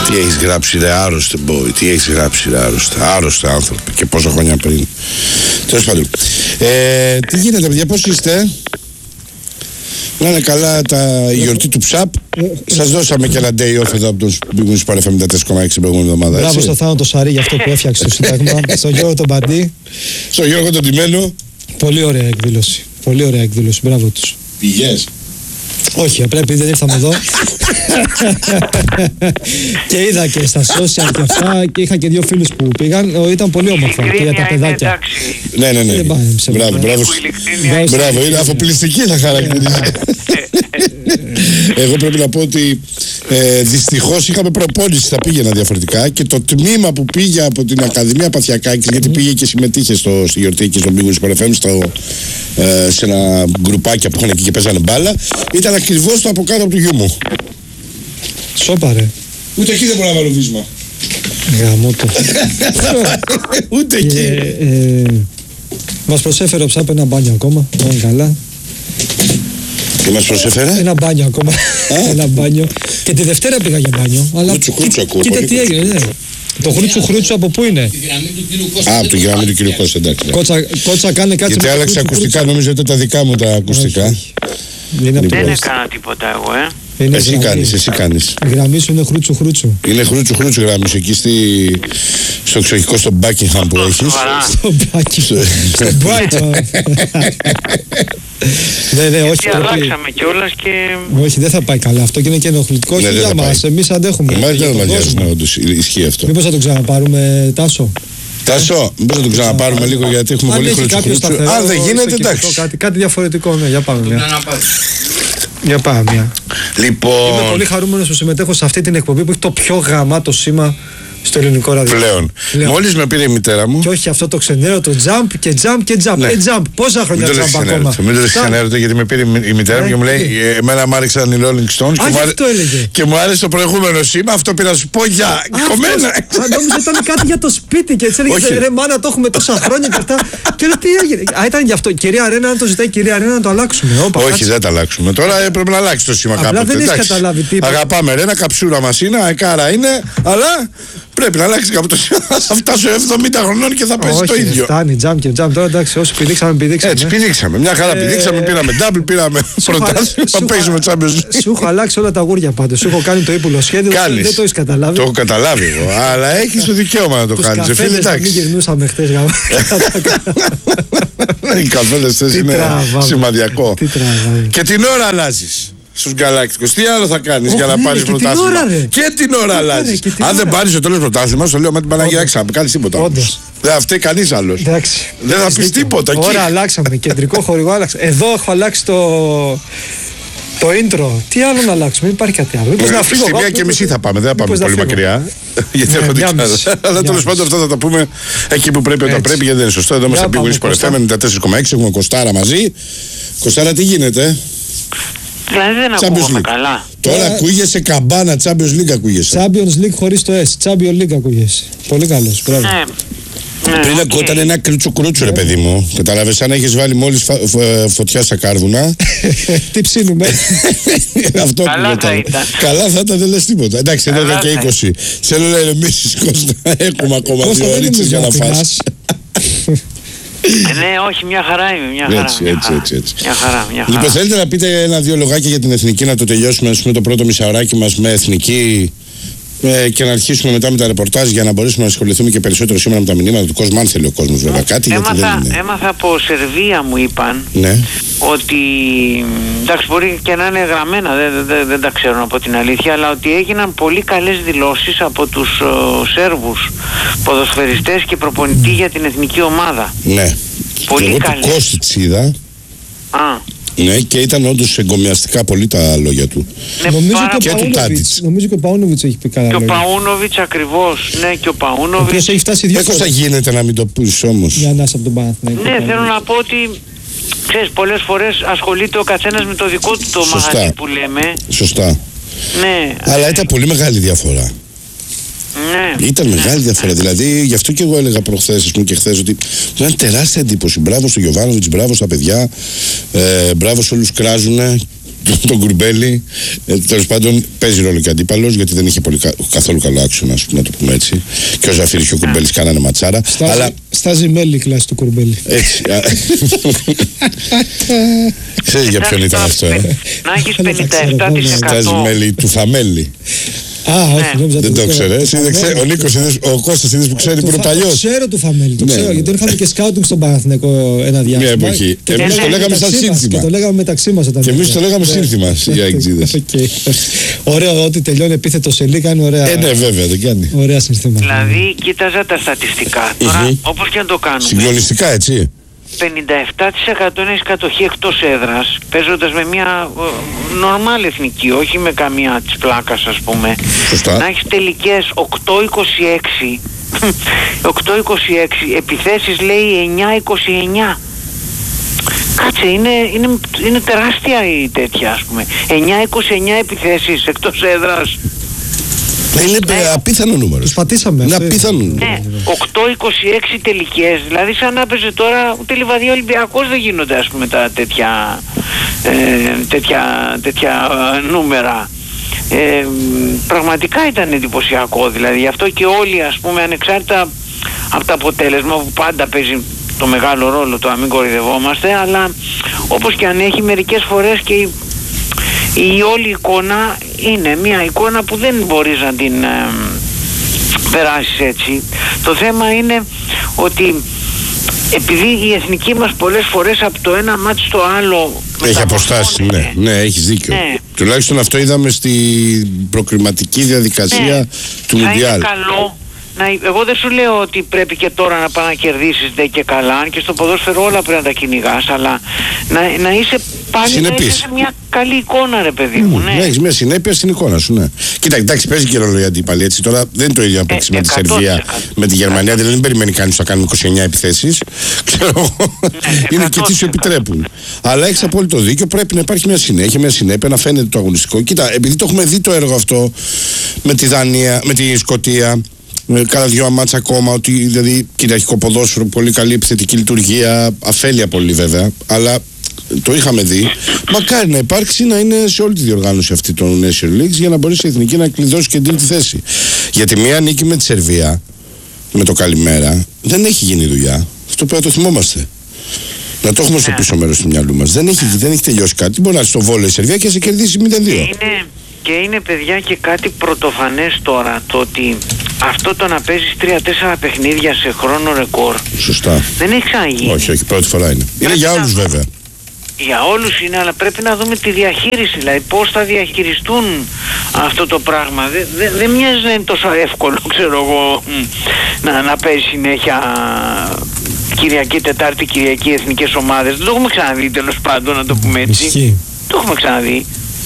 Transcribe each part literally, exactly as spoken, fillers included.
Τι έχεις γράψει ρε άρρωστε boy, τι έχεις γράψει ρε άρρωστε, άρρωστε άνθρωποι και πόσα χρόνια πριν. Τέλος πάντων. Ε, τι γίνεται παιδιά, πώς είστε? Να είναι καλά τα η γιορτή του ΨΑΠ. Σας δώσαμε και ένα day off εδώ από τους Big Wings εφ εμ ενενήντα τέσσερα κόμμα έξι την προηγούμενη εβδομάδα. Μπράβο στο Θάνο το Σαρί για αυτό που έφτιαξε το Σύνταγμα. Στον Γιώργο τον Παντή. Στον Γιώργο τον Τιμένο. Πολύ ωραία εκδήλωση. Πολύ ωραία εκδήλωση. Μπράβο τους. Πηγές? Όχι, πρέπει δεν ήρθαμε εδώ. Και είδα και στα social και αυτά και είχα και δύο φίλους που πήγαν. Ήταν πολύ όμορφα και για τα παιδάκια. Ναι, ναι, ναι. Μπράβο, μπράβο. Μπράβο, είναι αφοπλιστική θα χαρακτηρίζει. Εγώ πρέπει να πω ότι ε, δυστυχώς είχαμε προπόνηση, θα πήγαινα διαφορετικά και το τμήμα που πήγε από την Ακαδημία Παθιακάκης, γιατί πήγε και συμμετείχε στο, στη γιορτή εκεί στον Big Wings εφ εμ στο, ε, σε ένα γκρουπάκια που είχαν εκεί και παίζανε μπάλα, ήταν ακριβώς το από κάτω από του γιού μου. Σόπα ρε. Ούτε εκεί δεν μπορώ να βάλω βίσμα. Γαμώ το. Ούτε εκεί. ε, Μας προσέφερε ο ΨΑΠ ένα μπάνιο ακόμα, να είναι καλά. Τι μας προσέφερε? Ένα μπάνιο ακόμα. Ένα μπάνιο. Και τη Δευτέρα πήγα για μπάνιο. Χρούτσου χρούτσου ακούω. Κοίτα τι έγινε, ναι. Το χρούτσου χρούτσου από πού είναι? Α, από τη γραμμή του κύριου Κώστα, εντάξει. Κότσα κάνε κάτι. Γιατί άλλαξε ακουστικά, νομίζω ότι τα δικά μου τα ακουστικά. Δεν έκανα τίποτα εγώ, ε. Είναι εσύ κάνεις, εσύ κάνεις. Η γραμμή σου είναι χρούτσου χρούτσου. Είναι χρούτσου χρούτσου γραμμή σου εκεί στη... στο εξοχικό στο Buckingham που έχεις. Στο Buckingham. Στο Brighton. Ναι, ναι, όχι. Και αλλάξαμε κιόλας και... Όχι, δεν θα πάει καλά. Αυτό και είναι και ενοχλητικό. Όχι για μας, εμείς αντέχουμε. Εμάς δεν μας νοιάζουν, όντως, ισχύει αυτό. Μήπως θα το ξαναπάρουμε, Τάσο? Τάσο, μήπως θα το ξαναπάρουμε λίγο γιατί έχουμε πολύ χρούτσου χρούτσου. Αν δεν γίνεται, εντάξει. Κάτι διαφορετικό, ναι, για πάμε μια. Για πάμε μια. Λοιπόν... Είμαι πολύ χαρούμενος που συμμετέχω σε αυτή την εκπομπή που έχει το πιο γαμάτο σήμα στο ελληνικό ραδιόφωνο. Πλέον. Πλέον. Μόλις με πήρε η μητέρα μου. Και όχι αυτό το ξενέρο, το jump και jump και jump. Ναι. Ε, jump. Πόσα χρόνια jump ακόμα? Μην το λες ξενέρωτο γιατί με πήρε η μητέρα μου και μου λέει: εμένα μου άρεξαν οι Rolling Stones. Α, και, μου... και μου άρεσε το προηγούμενο σήμα. Αυτό πήρα να σου πω για κομμένα. Αν νόμιζα ήταν κάτι για το σπίτι και έτσι έλεγε: ρε μάνα, το έχουμε τόσα χρόνια και αυτά. Και λέω: τι έγινε? Α, ήταν γι' αυτό. Κυρία Αρένα, αν το ζητάει η κυρία Αρένα να το αλλάξουμε. Όχι, δεν τα αλλάξουμε. Τώρα πρέπει να αλλάξει το σήμα κάποτε. Δεν έχει καταλάβει τίποτα. Αγαπάμε Ρένα, καψούρα μα είναι, αεκάρα είναι, αλλά. Πρέπει να αλλάξει κάπου το σήμα. Θα φτάσω εβδομήντα χρονών και θα παίζει το ίδιο. Φτάνει, τζαμ και τζαμ. Τώρα εντάξει, όσοι πηδήξαμε, πηδήξαμε. Έτσι, πηδήξαμε. Μια χαρά πηδήξαμε. Πήραμε double, πήραμε πρωτάθλημα. Παίζουμε Champions League. Σου έχω αλλάξει όλα τα γούρια πάντως. Σου έχω κάνει το ύπουλο σχέδιο. Δεν το έχει καταλάβει. Το έχω καταλάβει εγώ. Αλλά έχει το δικαίωμα να το κάνει. Φίλε, εντάξει. Μην γυρνούσαμε χτε γάμο. Οι καφέδε θε είναι σημαδιακό. Και την ώρα αλλάζει. Στους Γκαλάκτικους. Τι άλλο θα κάνεις για να πάρεις πρωτάθλημα? Και την ώρα αλλάζεις. Αν δεν πάρεις το τέλος πρωτάθλημα, στο λέω με την Παναγία έξα, μην κάνεις τίποτα. Δεν θα φταίει κανείς άλλος. Δεν θα πεις τίποτα. Ώρα αλλάξαμε. Κεντρικό χορηγό άλλαξε. Εδώ έχω αλλάξει το. Το intro. Τι άλλο να αλλάξουμε, δεν υπάρχει κάτι άλλο. Μήπως να φύγω. Στη μία και μισή θα πάμε, δεν θα πάμε πολύ μακριά. Γιατί έχω δει. Αλλά τέλος πάντων αυτά θα τα πούμε εκεί που πρέπει όταν πρέπει, γιατί δεν είναι σωστό. Εδώ είμαστε Big Wings εφ εμ ενενήντα τέσσερα κόμμα έξι, έχουμε Κωστάρα μαζί. Κωστάρα, τι γίνεται? Δηλαδή δεν ακούγομαι καλά. Τώρα ακούγεσαι καμπάνα, Champions League ακούγεσαι. Champions League χωρίς το S, Champions League ακούγεσαι. Πολύ καλός, μπράβο. Ναι. Ναι, πριν okay. Ακούγονταν ένα κρούτσου κρούτσου, ρε παιδί μου. Κατάλαβες, σαν να έχεις βάλει μόλις φα... φ... φωτιά στα κάρβουνα. Τι ψήνουμε. Αυτό καλά θα ήταν. Καλά θα ήταν, δεν λες τίποτα. Εντάξει, εδώ και είκοσι. Θέλω να ηρεμήσεις, Κώστα. Έχουμε ακόμα δύο ωρίτσες για να φας. Ναι, όχι, μια χαρά είμαι, μια χαρά. Έτσι, μια έτσι, χαρά. έτσι, έτσι. Μια χαρά, μια χαρά. Λοιπόν, θέλετε να πείτε ένα-δύο λογάκια για την εθνική, να το τελειώσουμε με το πρώτο μισάωράκι μας με εθνική ε, και να αρχίσουμε μετά με τα ρεπορτάζ για να μπορέσουμε να ασχοληθούμε και περισσότερο σήμερα με τα μηνύματα του κόσμου. Αν θέλει ο κόσμος, βέβαια, κάτι. Έμαθα, γιατί δεν είναι. έμαθα από Σερβία, μου είπαν, ναι. ότι. Εντάξει, μπορεί και να είναι γραμμένα, δεν, δεν, δεν τα ξέρω από την αλήθεια, αλλά ότι έγιναν πολύ καλές δηλώσεις από τους uh, Σέρβους ποδοσφαιριστές και προπονητή για την εθνική ομάδα. Ναι. Πολύ καλές. Εγώ του Κώστιτς είδα. Α. Ναι, και ήταν όντως εγκομιαστικά πολύ τα λόγια του. Ναι, νομίζω, και και του Τάτιτς. Νομίζω και ο Παούνοβιτς έχει πει καλά. Και ο λόγια. Παούνοβιτς ακριβώς. Ναι, και ο Παούνοβιτς. Έχει φτάσει δύο φορές. Πώς θα γίνεται να μην το πεις όμως? Για να από τον Παναθηναϊκό. Ναι, θέλω να πω ότι. Ξέρεις, πολλές φορές ασχολείται ο καθένας με το δικό του το μαγαζί που λέμε. Σωστά. Ναι. Αλλά ήταν πολύ μεγάλη διαφορά. Ναι. Ήταν ναι. μεγάλη διαφορά. Δηλαδή, γι' αυτό και εγώ έλεγα προχθές, ας πούμε, και χθες, ότι ήταν τεράστια εντύπωση. Μπράβο στον Γιοβάνοβιτς, μπράβο στα παιδιά, ε, μπράβο σε όλους κράζουνε. τον Κουρμπέλη. Ε, τέλος πάντων παίζει ρόλο και αντίπαλος, γιατί δεν είχε πολύ, καθόλου καλό άξονα, ας πούμε, να το πούμε έτσι. Και ο Ζαφύρης και ο Κουρμπέλης κάνανε ματσάρα. Στάζει, αλλά... στάζει μέλη η κλάση του Κουρμπέλη. Έτσι. Ξέρεις για ποιον ήταν αυτό, ε? Να έχεις πενήντα επτά τοις εκατό. Στάζει μέλη του Φαμέλη. Α, όχι, νόμιζα. Δεν το ξέρεις. Ο Νίκος, ο Κώστας είδες που ξέρει που είναι παλιός. Το ξέρω του Φαμέλη, το ξέρω, γιατί είχαμε και σκάουτινγκ στον Παναθηναϊκό ένα διάστημα. Μια εποχή. Εμείς το λέγαμε σαν σύνθημα. Και το λέγαμε μεταξύ μας όταν. Και εμείς το λέγαμε σύνθημα οι αεξίδες. Ωραίο, ότι τελειώνει επίθετο σε λίγα κάνει ωραία. Ε, ναι, βέβαια, δεν κάνει. Ωραία συνθήματα. Δηλαδή, κοίταζα τα στατιστικά. Τώρα, όπως και να το κάνουμε. Συγκλονιστικά, έτσι. πενήντα επτά τοις εκατό είναι κατοχή εκτός έδρας, παίζοντας με μια νορμάλ εθνική, όχι με καμία της πλάκας, ας πούμε. Σωστά. Να έχεις τελικές οκτώ είκοσι έξι οκτώ είκοσι έξι, επιθέσεις λέει εννιά είκοσι εννιά. Κάτσε, είναι, είναι, είναι τεράστια η τέτοια, ας πούμε. εννιά είκοσι εννιά επιθέσεις εκτός έδρας. Είναι απίθανο νούμερο. Τους πατήσαμε. Είναι απίθανο. Ναι, οκτώ είκοσι έξι τελικές. Δηλαδή, σαν να παίζει τώρα ούτε Λιβαδιά Ολυμπιακός δεν γίνονται, ας πούμε, τα τέτοια, ε, τέτοια, τέτοια ε, νούμερα. Ε, πραγματικά ήταν εντυπωσιακό. Δηλαδή, γι' αυτό και όλοι, ας πούμε, ανεξάρτητα από το αποτέλεσμα που πάντα παίζει το μεγάλο ρόλο, το να μην κορυδευόμαστε, αλλά όπως και αν έχει, μερικές φορές και η η όλη εικόνα είναι μια εικόνα που δεν μπορείς να την ε, περάσεις έτσι. Το θέμα είναι ότι επειδή η εθνική μας πολλές φορές από το ένα μάτι στο άλλο έχει αποστάσει, ναι, ναι, έχεις δίκιο. Ναι. Τουλάχιστον αυτό είδαμε στην προκριματική διαδικασία ναι. του Μουντιάλ. Θα είναι καλό. Να, εγώ δεν σου λέω ότι πρέπει και τώρα να πάει να κερδίσεις δε και καλά, αν και στο ποδόσφαιρο όλα πρέπει να τα κυνηγάς, αλλά να, να είσαι πάλι να είσαι σε μια καλή εικόνα, ρε παιδί μου. Mm, ναι. Να έχεις μια συνέπεια στην εικόνα σου, ναι. Κοίτα, εντάξει, παίζει και ρόλο η αντίπαλη, έτσι. Τώρα δεν είναι το ίδιο να παίξει ε, με τη Σερβία, με τη Γερμανία, δηλαδή δεν περιμένει κανείς να κάνουν είκοσι εννιά επιθέσεις. Ξέρω εγώ. Είναι και τι σου επιτρέπουν. Αλλά έχεις απόλυτο δίκιο, πρέπει να υπάρχει μια συνέχεια, μια συνέπεια, να φαίνεται το αγωνιστικό. Κοίτα, επειδή το έχουμε δει το έργο αυτό με τη Δανία, με τη Σκωτία. Κάνα δυο μάτσα ακόμα, ότι δηλαδή κυριαρχικό ποδόσφαιρο, πολύ καλή επιθετική λειτουργία, αφέλεια πολύ βέβαια, αλλά το είχαμε δει. Μακάρι να υπάρξει, να είναι σε όλη τη διοργάνωση αυτή των Nation Leagues για να μπορέσει η εθνική να κλειδώσει και την τρίτη θέση. Γιατί μία νίκη με τη Σερβία, με το καλημέρα, δεν έχει γίνει δουλειά. Αυτό πρέπει να το θυμόμαστε. Να το έχουμε στο πίσω μέρος του μυαλού μας. Δεν έχει, δεν έχει τελειώσει κάτι. Μπορεί να έρθει στο βόλεϊ η Σερβία και σε κερδίσει μηδέν δύο. Είναι, και είναι, παιδιά, και κάτι πρωτοφανές τώρα, το ότι αυτό το να παίζεις τρία τέσσερα παιχνίδια σε χρόνο ρεκόρ. Σωστά. Δεν έχει ξαναγίνει. Όχι, όχι, πρώτη φορά είναι. Είναι για όλους βέβαια. Για όλους είναι, αλλά πρέπει να δούμε τη διαχείριση, δηλαδή πώς θα διαχειριστούν αυτό το πράγμα. Δεν δε, δε μοιάζει να είναι τόσο εύκολο, ξέρω εγώ, να, να παίζει συνέχεια Κυριακή, Τετάρτη, Κυριακή εθνικές ομάδες. Δεν το έχουμε ξαναδεί, τέλος πάντων, να το πούμε έτσι. Ισχύει. Το έχουμε ξαναδεί.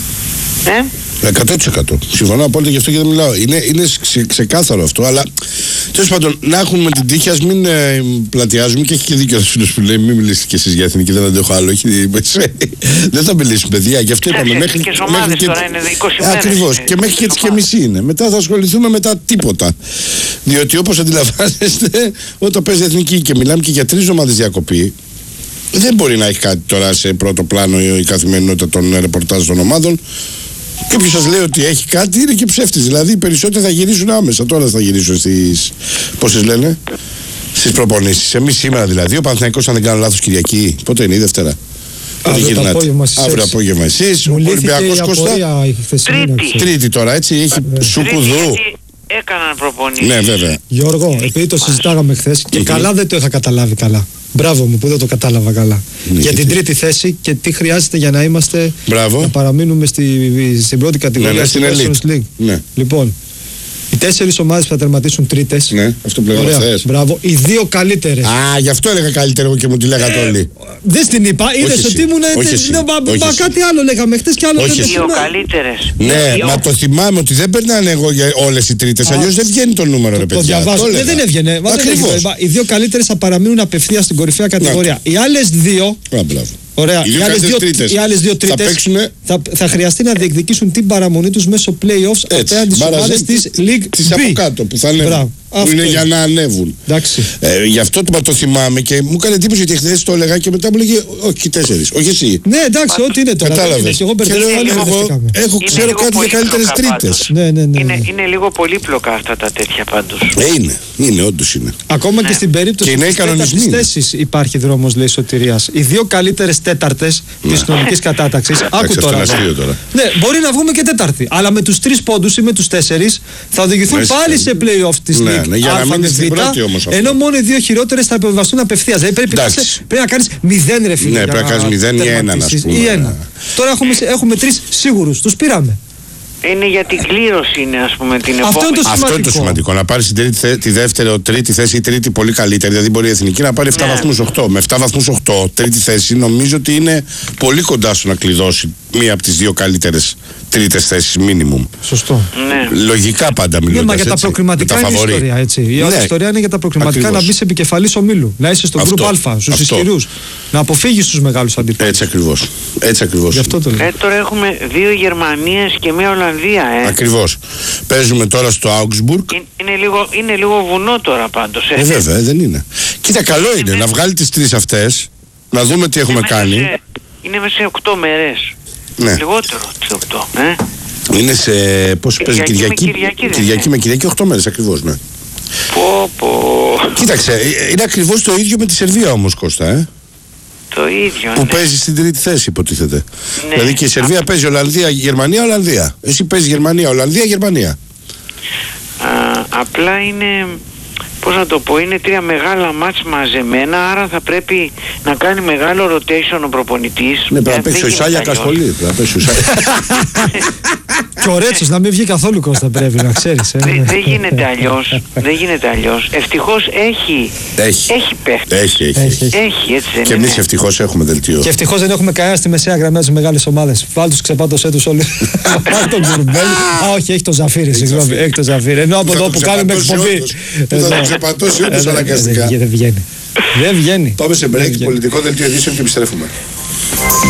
Ε? εκατό τοις εκατό. Συμφωνώ απόλυτα, γι' αυτό και δεν μιλάω. Είναι, είναι ξε, ξεκάθαρο αυτό, αλλά τέλος πάντων να έχουμε την τύχη, ας μην ε, πλατιάζουμε, και έχει και δίκιο ο φίλος που λέει: μην μιλήσετε κι εσείς για εθνική, δεν αντέχω άλλο. Έχει, δεν θα μιλήσουμε, παιδιά, γι' αυτό είπαμε. Μέχρι, και μέχρι και τώρα είναι είκοσι μέρες. Ακριβώς, και μέχρι και τις και μισή είναι. Μετά θα ασχοληθούμε με τα τίποτα. Διότι όπως αντιλαμβάνεστε, όταν παίζει εθνική και μιλάμε και για τρεις ομάδες διακοπή, δεν μπορεί να έχει κάτι τώρα σε πρώτο πλάνο η καθημερινότητα των ρεπορτάζ των ομάδων. Και όποιος σας λέει ότι έχει κάτι είναι και ψεύτης. Δηλαδή οι περισσότεροι θα γυρίσουν άμεσα. Τώρα θα γυρίσουν στις, πώς τις λένε, στις προπονήσεις. Εμείς σήμερα δηλαδή, ο Παναθηναϊκός, αν δεν κάνω λάθος, Κυριακή, πότε είναι η Δευτέρα? Αύριο απόγευμα εσείς. Αύριο απόγευμα εσείς. Ο Ολυμπιακός Κώστα. Τρίτη. Τρίτη τώρα, έτσι, έχει σουκουδού. Έκαναν προπονήσεις. Ναι, βέβαια. Γιώργο, επειδή το συζητάγαμε χθες και καλά δεν το είχα καταλάβει καλά. Μπράβο μου που δεν το κατάλαβα καλά. Ναι, για την τρίτη θέση και τι χρειάζεται για να είμαστε. Μπράβο. Να παραμείνουμε στη, στην πρώτη κατηγορία, ναι, ναι, στην Nations League. Ναι. Λοιπόν, οι τέσσερις ομάδες που θα τερματίσουν τρίτες. Ναι, αυτό που λέγαμε χθες. Μπράβο. Οι δύο καλύτερες. Α, γι' αυτό έλεγα καλύτερο και μου τη λέγατε ε, όλοι. Δεν στην είπα, είδες ότι ήμουν. Μα κάτι άλλο λέγαμε χθες και άλλο. Οι δύο καλύτερες. Ναι, μα το θυμάμαι ότι δεν περνάνε εγώ για όλες οι τρίτες. Αλλιώς δεν βγαίνει το νούμερο, ρε παιδιά. Το διαβάζω. Δεν έβγαινε. Οι δύο καλύτερες θα παραμείνουν απευθείας στην κορυφαία κατηγορία. Οι άλλες δύο. Ωραία. Οι, οι, άλλες δύο, οι άλλες δύο τρίτες θα, παίξουνε... θα, θα χρειαστεί να διεκδικήσουν την παραμονή τους μέσω play-offs απέναντι στις ομάδες της League της B. από κάτω που θα λένε. που είναι για να ανέβουν. Ε, γι' αυτό το, το θυμάμαι και μου έκανε εντύπωση ότι χθες το έλεγα και μετά μου λέγε όχι και τέσσερις, όχι εσύ. Ναι, εντάξει, ό,τι είναι τώρα. Κατάλαβες. Και εγώ έχω ξέρω κάτι για καλύτερες τρίτες. Ναι, ναι, ναι. Είναι, είναι λίγο πολύπλοκα αυτά τα τέτοια πάντως. Ε, είναι, είναι, όντως είναι. Ακόμα ναι. και στην περίπτωση της τέταρτης θέσης υπάρχει δρόμος, λέει, σωτηρίας. Οι δύο καλύτερες τέταρτες της συνολικής κατάταξης. Άκου τώρα. Ναι, μπορεί να βγούμε και τέταρτη. Αλλά με τους τρεις πόντους ή με τους τέσσερις θα οδηγηθούν πάλι σε play-off της League Α με Β. Ενώ μόνο οι δύο χειρότερες θα επιβαστούν απευθείας. Δηλαδή πρέπει, πρέπει να κάνεις μηδέν ρε φίλε. Ναι, πρέπει να κάνεις μηδέν ή ένα, ας πούμε. Ή ένα. Τώρα έχουμε, έχουμε τρεις σίγουρους. Τους πήραμε. Είναι για την κλήρωση, είναι ας πούμε την επόμενη. Αυτό είναι το σημαντικό. Αυτό είναι το σημαντικό. Να πάρει την τρίτη, τη δεύτερη, τρίτη θέση ή τρίτη πολύ καλύτερη. Δηλαδή μπορεί η εθνική να πάρει επτά ναι. βαθμούς οκτώ. Με επτά βαθμούς οκτώ, τρίτη θέση, νομίζω ότι είναι πολύ κοντά στο να κλειδώσει μία από τις δύο καλύτερες τρίτες θέσεις minimum. Σωστό. Ναι. Λογικά πάντα μιλώντας. Ναι, μα για τα προκριματικά είναι η ιστορία. Έτσι. Η ναι. ιστορία είναι για τα προκριματικά. Ακριβώς. Να μπει επικεφαλής ομίλου. Να είσαι στον γκρουπ Α, στους ισχυρούς. Να αποφύγεις τους μεγάλους αντιπάλους. Έτσι ακριβώς. Έτσι ακριβώς. Ε, τώρα έχουμε δύο Γερμανίες και μία Ολλανδία. Ε. Ακριβώς. Παίζουμε τώρα στο Augsburg. Είναι, είναι, λίγο, είναι λίγο βουνό τώρα πάντως. Ε, ε βέβαια, δεν είναι. Κοίτα, καλό είναι, είναι να βγάλει τις τρεις αυτές, να δούμε τι έχουμε κάνει. Σε, είναι μέσα σε οκτώ μέρες. Ναι. Λιγότερο τι οκτώ. Ε. Είναι σε. Πώς παίζει Κυριακή. Με Κυριακή, Κυριακή με Κυριακή οκτώ μέρες ακριβώς, ναι. Πω, πω. Κοίταξε, είναι ακριβώς το ίδιο με τη Σερβία όμως, Κώστα, ε. Το ίδιο. Που ναι. παίζει στην τρίτη θέση, υποτίθεται. Ναι. Δηλαδή και η Σερβία Α... παίζει Ολλανδία, Γερμανία, Ολλανδία. Εσύ παίζει Γερμανία, Ολλανδία, Γερμανία. Α, απλά είναι. Πώς να το πω, είναι τρία μεγάλα μάτς μαζεμένα, άρα θα πρέπει να κάνει μεγάλο rotation ο προπονητής. Ναι, πρέπει να παίξει ο Ισάγιακας πολύ. Πρέπει να παίξει ο Και ο Ρέτσος να μην βγει καθόλου, Κώστα, πρέπει να ξέρεις. Δεν δε γίνεται αλλιώς. Δεν γίνεται αλλιώς. Ευτυχώς έχει. Έχει. Έχει παίχτη. Έχει, έχει. έχει. έχει έτσι δεν και εμείς ευτυχώς έχουμε δελτίο. Και ευτυχώς δεν έχουμε κανένα στη μεσαία γραμμή στις μεγάλες ομάδες. Βάλ τους, ξεπάτωσέ τους όλοι. Βάλ τον Κουρμπέλη. Α, όχι, έχει το Ζαφύρι, συγγνώμη. Έχει το Ζαφύρι. Ενώ από εδώ που κάνουμε εκπομπή. Θα το ξεπατώσει όντως αναγκαστικά. Δεν βγαίνει. Δεν βγαίνει. Πάμε σε break, πολιτικό δελτίο ειδήσεων και επιστρέφουμε.